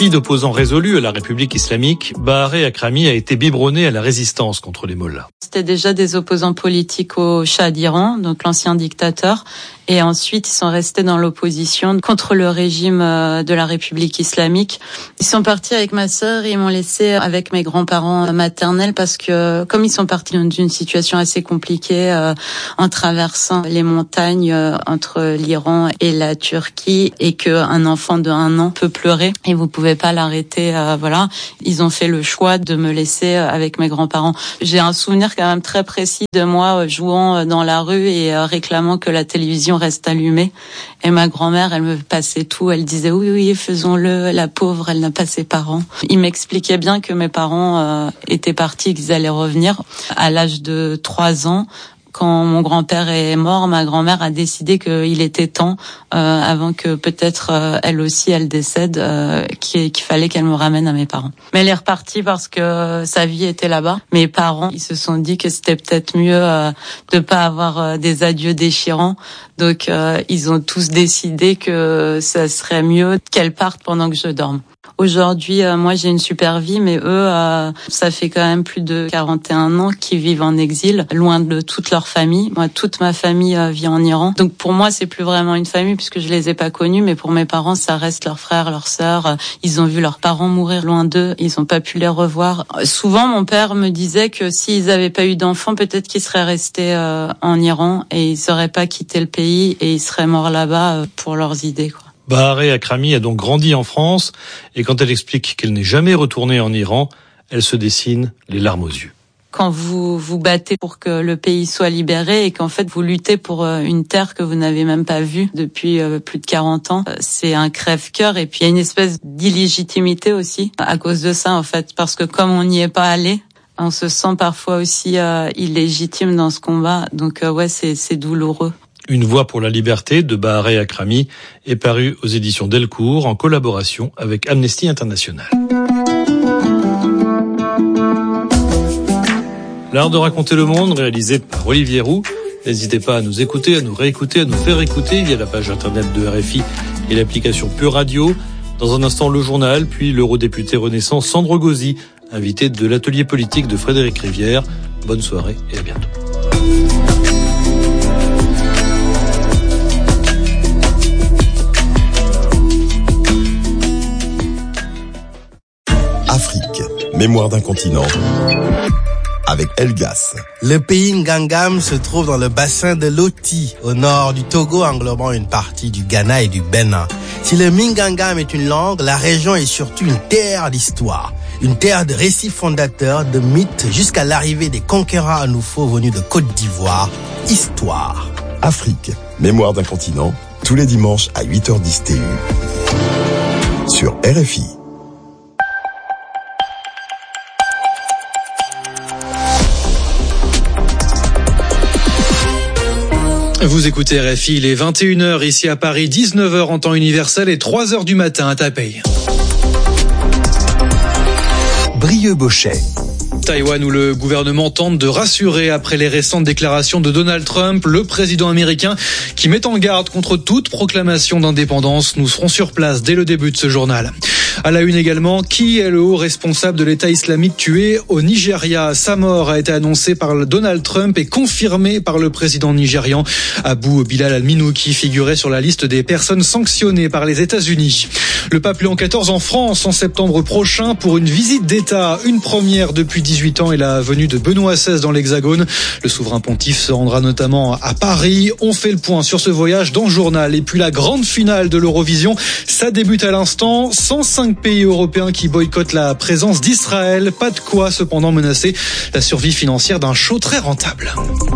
Fille d'opposants résolus à la République islamique, Bahareh Akrami a été biberonnée à la résistance contre les mollahs. C'était déjà des opposants politiques au Shah d'Iran, donc l'ancien dictateur. Et ensuite, ils sont restés dans l'opposition contre le régime de la République islamique. Ils sont partis avec ma sœur et ils m'ont laissé avec mes grands-parents maternels parce que, comme ils sont partis dans une situation assez compliquée, en traversant les montagnes entre l'Iran et la Turquie, et qu'un enfant de 1 an peut pleurer et vous pouvez pas l'arrêter, voilà. Ils ont fait le choix de me laisser avec mes grands-parents. J'ai un souvenir quand même très précis de moi jouant dans la rue et réclamant que la télévision reste allumée. Et ma grand-mère, elle me passait tout. Elle disait oui, faisons-le. La pauvre, elle n'a pas ses parents. Il m'expliquait bien que mes parents étaient partis, qu'ils allaient revenir. À l'âge de 3 ans, quand mon grand-père est mort, ma grand-mère a décidé qu'il était temps, avant que peut-être elle aussi elle décède, qu'il fallait qu'elle me ramène à mes parents. Mais elle est repartie parce que sa vie était là-bas. Mes parents, ils se sont dit que c'était peut-être mieux de pas avoir des adieux déchirants. Donc ils ont tous décidé que ça serait mieux qu'elle parte pendant que je dorme. Aujourd'hui, moi, j'ai une super vie, mais eux, ça fait quand même plus de 41 ans qu'ils vivent en exil, loin de toute leur famille. Moi, toute ma famille vit en Iran. Donc, pour moi, c'est plus vraiment une famille puisque je les ai pas connus, mais pour mes parents, ça reste leurs frères, leurs sœurs. Ils ont vu leurs parents mourir loin d'eux. Ils ont pas pu les revoir. Souvent, mon père me disait que s'ils avaient pas eu d'enfants, peut-être qu'ils seraient restés en Iran et ils seraient pas quitté le pays et ils seraient morts là-bas pour leurs idées, quoi. Bahareh Akrami a donc grandi en France et quand elle explique qu'elle n'est jamais retournée en Iran, elle se dessine les larmes aux yeux. Quand vous vous battez pour que le pays soit libéré et qu'en fait vous luttez pour une terre que vous n'avez même pas vue depuis plus de 40 ans, c'est un crève-cœur et puis il y a une espèce d'illégitimité aussi à cause de ça en fait, parce que comme on n'y est pas allé, on se sent parfois aussi illégitime dans ce combat, donc ouais c'est douloureux. Une voix pour la liberté de Bahareh Akrami est parue aux éditions Delcourt en collaboration avec Amnesty International. L'art de raconter le monde, réalisé par Olivier Roux. N'hésitez pas à nous écouter, à nous réécouter, à nous faire écouter via la page internet de RFI et l'application Pure Radio. Dans un instant, le journal, puis l'eurodéputé Renaissance Sandro Gozzi, invité de l'atelier politique de Frédéric Rivière. Bonne soirée et à bientôt. Afrique, mémoire d'un continent, avec Elgas. Le pays Ngangam se trouve dans le bassin de l'Oti, au nord du Togo, englobant une partie du Ghana et du Bénin. Si le Mingangam est une langue, la région est surtout une terre d'histoire. Une terre de récits fondateurs, de mythes, jusqu'à l'arrivée des conquérants anoufos venus de Côte d'Ivoire. Histoire. Afrique, mémoire d'un continent, tous les dimanches à 8h10 TU. Sur RFI. Vous écoutez RFI, il est 21h ici à Paris, 19h en temps universel et 3h du matin à Taipei. Brieux-Bochet. Taïwan, où le gouvernement tente de rassurer après les récentes déclarations de Donald Trump, le président américain qui met en garde contre toute proclamation d'indépendance. Nous serons sur place dès le début de ce journal. À la une également, qui est le haut responsable de l'État islamique tué au Nigeria? Sa mort a été annoncée par Donald Trump et confirmée par le président nigérian. Abu Bilal al-Minouki figurait sur la liste des personnes sanctionnées par les États-Unis. Le pape Léon XIV en France en septembre prochain pour une visite d'État, une première depuis 18 ans et la venue de Benoît XVI dans l'Hexagone. Le souverain pontife se rendra notamment à Paris. On fait le point sur ce voyage dans le journal. Et puis la grande finale de l'Eurovision, ça débute à l'instant. 105 pays européens qui boycottent la présence d'Israël. Pas de quoi cependant menacer la survie financière d'un show très rentable.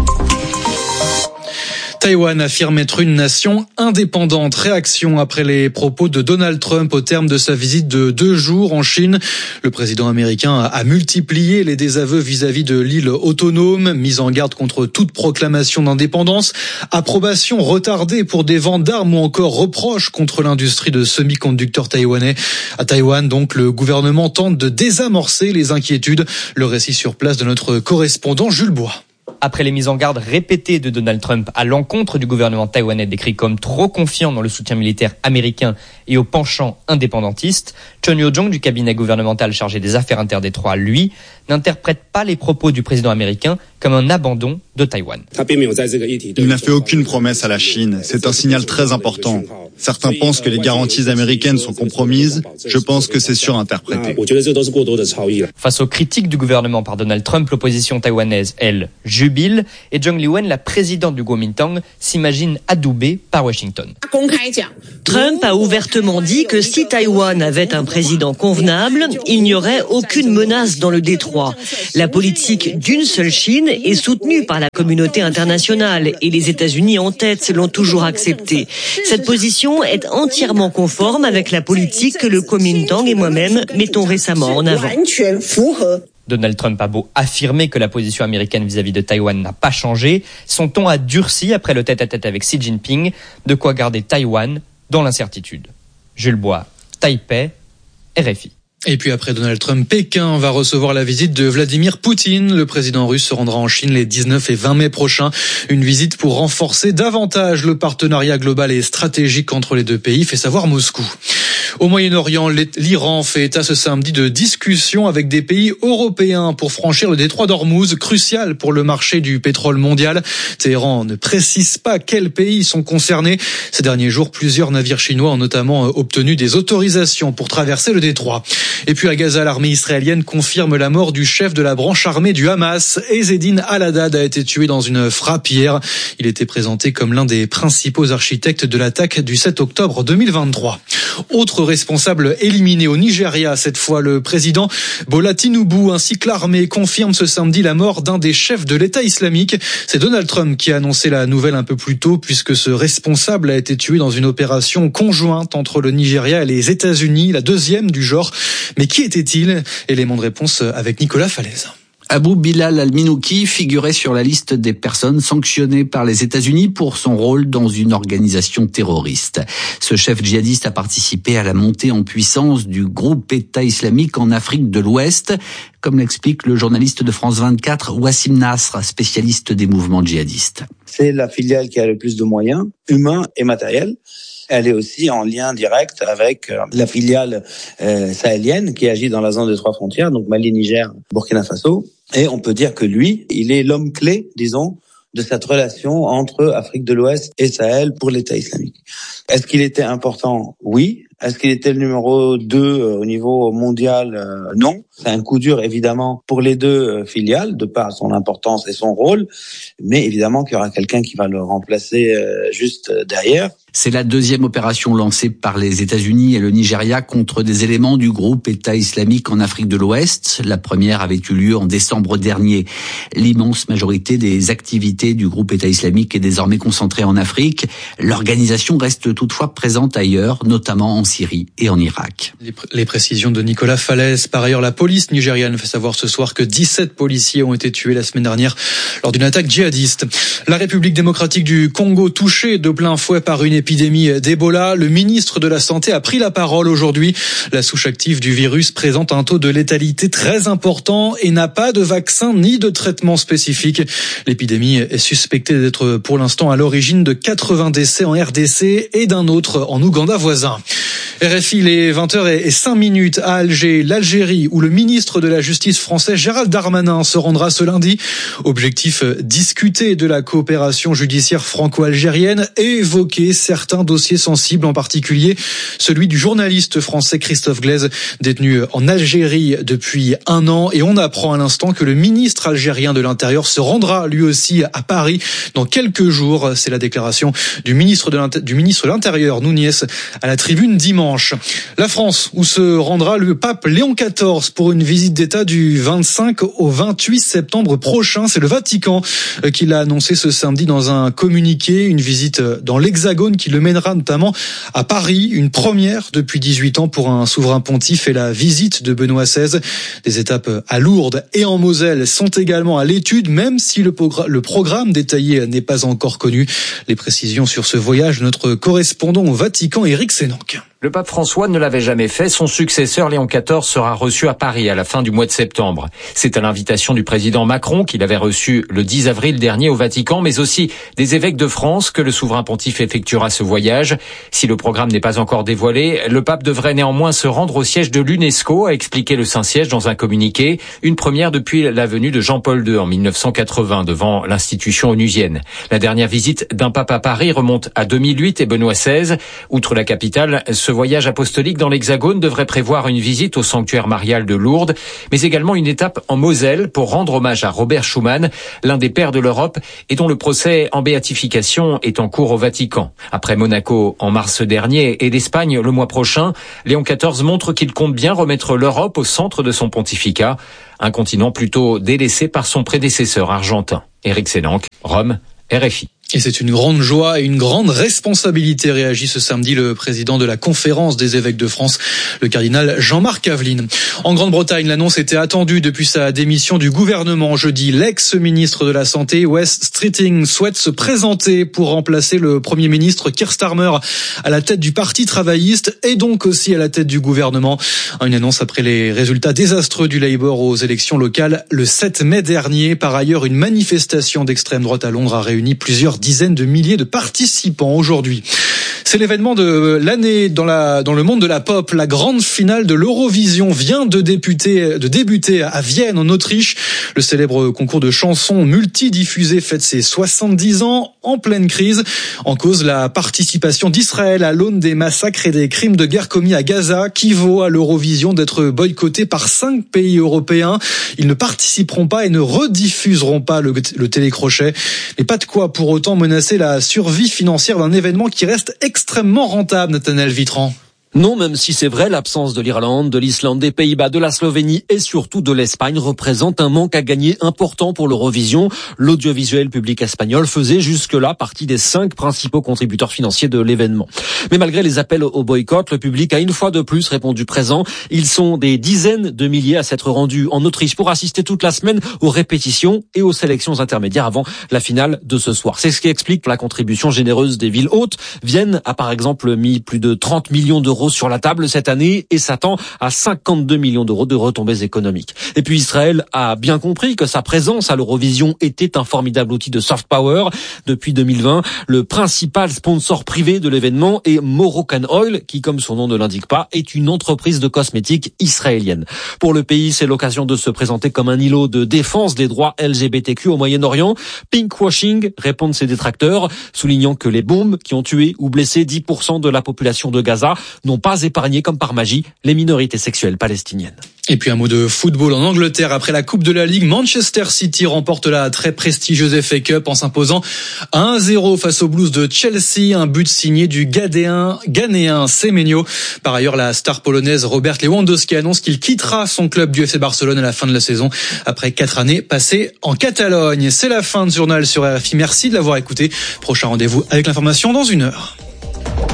Taïwan affirme être une nation indépendante. Réaction après les propos de Donald Trump au terme de sa visite de 2 jours en Chine. Le président américain a multiplié les désaveux vis-à-vis de l'île autonome, mise en garde contre toute proclamation d'indépendance, approbation retardée pour des ventes d'armes ou encore reproches contre l'industrie de semi-conducteurs taïwanais. À Taïwan, donc, le gouvernement tente de désamorcer les inquiétudes. Le récit sur place de notre correspondant Jules Bois. Après les mises en garde répétées de Donald Trump à l'encontre du gouvernement taïwanais décrit comme trop confiant dans le soutien militaire américain et au penchant indépendantiste. Chon Yo-jong du cabinet gouvernemental chargé des affaires interdétroits, lui, n'interprète pas les propos du président américain comme un abandon de Taïwan. Il n'a fait aucune promesse à la Chine. C'est un signal très important. Certains pensent que les garanties américaines sont compromises. Je pense que c'est surinterprété. Face aux critiques du gouvernement par Donald Trump, l'opposition taïwanaise, elle, jubile. Et Zhang Liwen, la présidente du Kuomintang, s'imagine adoubée par Washington. Trump a ouvertement dit que si Taïwan avait un président convenable, il n'y aurait aucune menace dans le détroit. La politique d'une seule Chine est soutenue par la communauté internationale et les États-Unis en tête l'ont toujours acceptée. Cette position est entièrement conforme avec la politique que le Kuomintang et moi-même mettons récemment en avant. Donald Trump a beau affirmer que la position américaine vis-à-vis de Taïwan n'a pas changé, son ton a durci après le tête-à-tête avec Xi Jinping, de quoi garder Taïwan dans l'incertitude. Jules Bois, Taipei, RFI. Et puis après Donald Trump, Pékin va recevoir la visite de Vladimir Poutine. Le président russe se rendra en Chine les 19 et 20 mai prochains. Une visite pour renforcer davantage le partenariat global et stratégique entre les deux pays, fait savoir Moscou. Au Moyen-Orient, l'Iran fait état ce samedi de discussions avec des pays européens pour franchir le détroit d'Ormuz, crucial pour le marché du pétrole mondial. Téhéran ne précise pas quels pays sont concernés. Ces derniers jours, plusieurs navires chinois ont notamment obtenu des autorisations pour traverser le détroit. Et puis à Gaza, l'armée israélienne confirme la mort du chef de la branche armée du Hamas. Ezzedine Al-Haddad a été tué dans une frappe hier. Il était présenté comme l'un des principaux architectes de l'attaque du 7 octobre 2023. Autre responsable éliminé au Nigeria, cette fois le président Bola Tinubu ainsi que l'armée confirment ce samedi la mort d'un des chefs de l'État islamique. C'est Donald Trump qui a annoncé la nouvelle un peu plus tôt puisque ce responsable a été tué dans une opération conjointe entre le Nigeria et les États-Unis, la deuxième du genre. Mais qui était-il? Élément de réponse avec Nicolas Falaise. Abou Bilal al-Minouki figurait sur la liste des personnes sanctionnées par les États-Unis pour son rôle dans une organisation terroriste. Ce chef djihadiste a participé à la montée en puissance du groupe État islamique en Afrique de l'Ouest, comme l'explique le journaliste de France 24, Wassim Nasr, spécialiste des mouvements djihadistes. C'est la filiale qui a le plus de moyens, humains et matériels. Elle est aussi en lien direct avec la filiale sahélienne qui agit dans la zone des trois frontières, donc Mali, Niger, Burkina Faso. Et on peut dire que lui, il est l'homme clé, disons, de cette relation entre Afrique de l'Ouest et Sahel pour l'État islamique. Est-ce qu'il était important? Oui. Est-ce qu'il était le numéro 2 au niveau mondial? Non. C'est un coup dur, évidemment, pour les deux filiales, de par son importance et son rôle. Mais évidemment qu'il y aura quelqu'un qui va le remplacer juste derrière. C'est la deuxième opération lancée par les États-Unis et le Nigeria contre des éléments du groupe État islamique en Afrique de l'Ouest. La première avait eu lieu en décembre dernier. L'immense majorité des activités du groupe État islamique est désormais concentrée en Afrique. L'organisation reste toutefois présente ailleurs, notamment en Syrie et en Irak. Les précisions de Nicolas Falaise. Par ailleurs, la police nigériane fait savoir ce soir que 17 policiers ont été tués la semaine dernière lors d'une attaque djihadiste. La République démocratique du Congo touchée de plein fouet par une épidémie d'Ebola. Le ministre de la Santé a pris la parole aujourd'hui. La souche active du virus présente un taux de létalité très important et n'a pas de vaccin ni de traitement spécifique. L'épidémie est suspectée d'être pour l'instant à l'origine de 80 décès en RDC et d'un autre en Ouganda voisin. RFI, les 20h05 à Alger, l'Algérie, où le ministre de la Justice français Gérald Darmanin se rendra ce lundi. Objectif, discuter de la coopération judiciaire franco-algérienne et évoquer certains dossiers sensibles, en particulier celui du journaliste français Christophe Glaise, détenu en Algérie depuis 1 an. Et on apprend à l'instant que le ministre algérien de l'Intérieur se rendra lui aussi à Paris dans quelques jours. C'est la déclaration du ministre de l'Intérieur, Núñez, à la Tribune dimanche. La France, où se rendra le pape Léon XIV pour une visite d'État du 25 au 28 septembre prochain. C'est le Vatican qui l'a annoncé ce samedi dans un communiqué. Une visite dans l'Hexagone qui le mènera notamment à Paris. Une première depuis 18 ans pour un souverain pontife et la visite de Benoît XVI. Des étapes à Lourdes et en Moselle sont également à l'étude, même si le programme détaillé n'est pas encore connu. Les précisions sur ce voyage, notre correspondant au Vatican, Éric Sénanque. Le pape François ne l'avait jamais fait. Son successeur, Léon XIV, sera reçu à Paris à la fin du mois de septembre. C'est à l'invitation du président Macron qu'il avait reçu le 10 avril dernier au Vatican, mais aussi des évêques de France que le souverain pontife effectuera ce voyage. Si le programme n'est pas encore dévoilé, le pape devrait néanmoins se rendre au siège de l'UNESCO, a expliqué le Saint-Siège dans un communiqué. Une première depuis la venue de Jean-Paul II en 1980 devant l'institution onusienne. La dernière visite d'un pape à Paris remonte à 2008 et Benoît XVI. Outre la capitale, ce voyage apostolique dans l'Hexagone devrait prévoir une visite au sanctuaire marial de Lourdes, mais également une étape en Moselle pour rendre hommage à Robert Schuman, l'un des pères de l'Europe et dont le procès en béatification est en cours au Vatican. Après Monaco en mars dernier et l'Espagne le mois prochain, Léon XIV montre qu'il compte bien remettre l'Europe au centre de son pontificat, un continent plutôt délaissé par son prédécesseur argentin. Éric Sénanque, Rome, RFI. Et c'est une grande joie et une grande responsabilité, réagit ce samedi le président de la conférence des évêques de France, le cardinal Jean-Marc Aveline. En Grande-Bretagne, l'annonce était attendue depuis sa démission du gouvernement jeudi. L'ex-ministre de la Santé, Wes Streeting, souhaite se présenter pour remplacer le Premier ministre Keir Starmer à la tête du Parti travailliste et donc aussi à la tête du gouvernement. Une annonce après les résultats désastreux du Labour aux élections locales le 7 mai dernier. Par ailleurs, une manifestation d'extrême droite à Londres a réuni plusieurs dizaines de milliers de participants aujourd'hui. C'est l'événement de l'année dans le monde de la pop. La grande finale de l'Eurovision vient de débuter à Vienne, en Autriche. Le célèbre concours de chansons multidiffusé fête ses 70 ans en pleine crise. En cause, la participation d'Israël à l'aune des massacres et des crimes de guerre commis à Gaza, qui vaut à l'Eurovision d'être boycotté par 5 pays européens. Ils ne participeront pas et ne rediffuseront pas le télécrochet. Mais pas de quoi pour autant menacer la survie financière d'un événement qui reste extrêmement rentable, Nathanaël Vitran. Non, même si c'est vrai, l'absence de l'Irlande, de l'Islande, des Pays-Bas, de la Slovénie et surtout de l'Espagne représente un manque à gagner important pour l'Eurovision. L'audiovisuel public espagnol faisait jusque-là partie des 5 principaux contributeurs financiers de l'événement. Mais malgré les appels au boycott, le public a une fois de plus répondu présent. Ils sont des dizaines de milliers à s'être rendus en Autriche pour assister toute la semaine aux répétitions et aux sélections intermédiaires avant la finale de ce soir. C'est ce qui explique la contribution généreuse des villes hôtes. Vienne a par exemple mis plus de 30 millions d'euros sur la table cette année et s'attend à 52 millions d'euros de retombées économiques. Et puis Israël a bien compris que sa présence à l'Eurovision était un formidable outil de soft power. Depuis 2020, le principal sponsor privé de l'événement est Moroccan Oil, qui, comme son nom ne l'indique pas, est une entreprise de cosmétiques israélienne. Pour le pays, c'est l'occasion de se présenter comme un îlot de défense des droits LGBTQ au Moyen-Orient. Pinkwashing, répondent ses détracteurs, soulignant que les bombes qui ont tué ou blessé 10% de la population de Gaza n'ont pas épargné comme par magie les minorités sexuelles palestiniennes. Et puis un mot de football en Angleterre. Après la Coupe de la Ligue, Manchester City remporte la très prestigieuse FA Cup en s'imposant 1-0 face aux Blues de Chelsea. Un but signé du Ghanéen Semenyo. Par ailleurs, la star polonaise Robert Lewandowski annonce qu'il quittera son club du FC Barcelone à la fin de la saison après 4 années passées en Catalogne. C'est la fin de ce journal sur RFI. Merci de l'avoir écouté. Prochain rendez-vous avec l'information dans 1 heure.